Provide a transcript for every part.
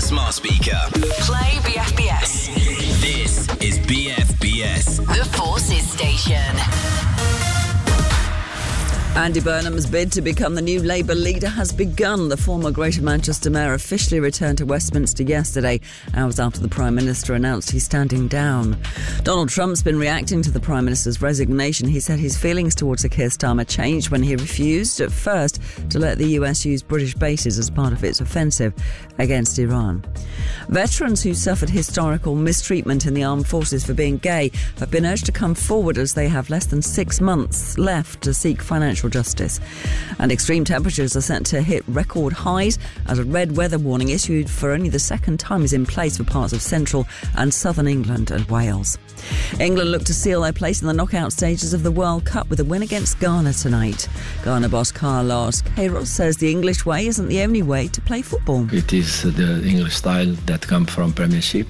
your smart speaker. Play BFBS. This is BFBS. The Forces Station. Andy Burnham's bid to become the new Labour leader has begun. The former Greater Manchester Mayor officially returned to Westminster yesterday, hours after the Prime Minister announced he's standing down. Donald Trump's been reacting to the Prime Minister's resignation. He said his feelings towards Keir Starmer changed when he refused at first to let the US use British bases as part of its offensive against Iran. Veterans who suffered historical mistreatment in the armed forces for being gay have been urged to come forward as they have less than 6 months left to seek financial justice. And extreme temperatures are set to hit record highs as a red weather warning issued for only the second time is in place for parts of central and southern England and Wales. England look to seal their place in the knockout stages of the World Cup with a win against Ghana tonight. Ghana boss Carlos Queiroz says the English way isn't the only way to play football. It is the English style that comes from Premiership.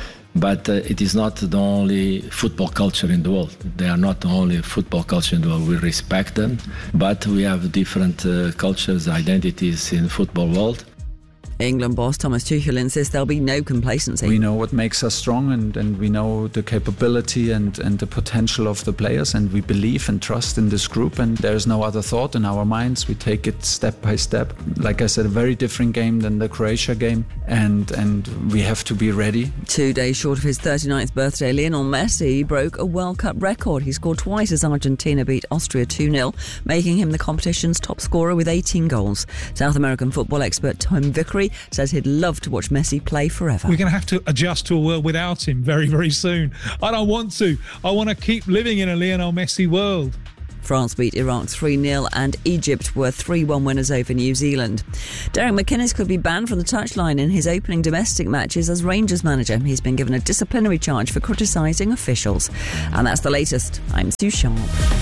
But it is not the only football culture in the world. They are not the only football culture in the world. We respect them, but we have different cultures, identities in the football world. England boss Thomas Tuchel insists there'll be no complacency. We know what makes us strong and we know the capability and the potential of the players, and we believe and trust in this group, and there's no other thought in our minds. We take it step by step. Like I said, a very different game than the Croatia game, and we have to be ready. 2 days short of his 39th birthday, Lionel Messi broke a World Cup record. He scored twice as Argentina beat Austria 2-0, making him the competition's top scorer with 18 goals. South American football expert Tom Vickery says he'd love to watch Messi play forever. We're going to have to adjust to a world without him very, very soon. I don't want to. I want to keep living in a Lionel Messi world. France beat Iraq 3-0 and Egypt were 3-1 winners over New Zealand. Derek McInnes could be banned from the touchline in his opening domestic matches as Rangers manager. He's been given a disciplinary charge for criticising officials. And that's the latest. I'm Sue Sharp.